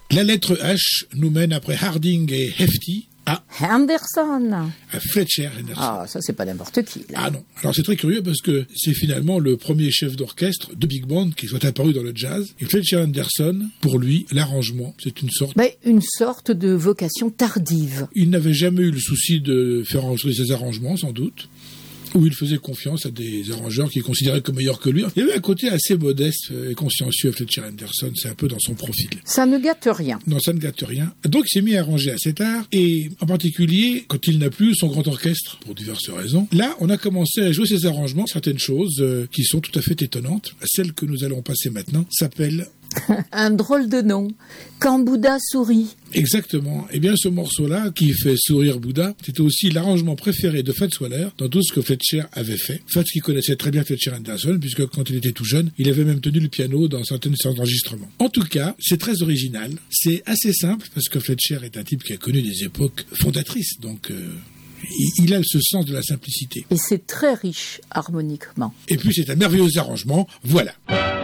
La lettre H nous mène après Harding et Hefti à Henderson. Fletcher Henderson. Ah, ça c'est pas n'importe qui, là. Ah non. Alors c'est très curieux parce que c'est finalement le premier chef d'orchestre de big band qui soit apparu dans le jazz. Et Fletcher Henderson, pour lui, l'arrangement, c'est une sorte de vocation tardive. Il n'avait jamais eu le souci de faire enregistrer ses arrangements, sans doute, où il faisait confiance à des arrangeurs qu'il considérait comme meilleurs que lui. Il y avait un côté assez modeste et consciencieux à Fletcher Henderson, c'est un peu dans son profil. Ça ne gâte rien. Non, ça ne gâte rien. Donc il s'est mis à arranger assez tard, et en particulier quand il n'a plus son grand orchestre, pour diverses raisons. Là, on a commencé à jouer ses arrangements, certaines choses qui sont tout à fait étonnantes. Celle que nous allons passer maintenant s'appelle... Un drôle de nom. Quand Bouddha sourit. Exactement. Eh bien, ce morceau-là, qui fait sourire Bouddha, c'était aussi l'arrangement préféré de Fats Waller dans tout ce que Fletcher avait fait. Fats qui connaissait très bien Fletcher Henderson, puisque quand il était tout jeune, il avait même tenu le piano dans certaines séances d'enregistrement. En tout cas, c'est très original. C'est assez simple, parce que Fletcher est un type qui a connu des époques fondatrices, donc... il a ce sens de la simplicité. Et c'est très riche harmoniquement. Et puis c'est un merveilleux arrangement, voilà.